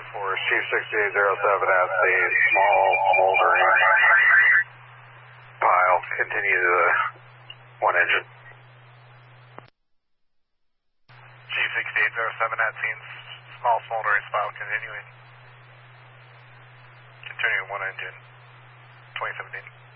for Chief 6807 at the small smoldering pile. Continue to the one engine. Chief 6807 at scene, small smoldering pile continuing. Continuing one engine, 2017.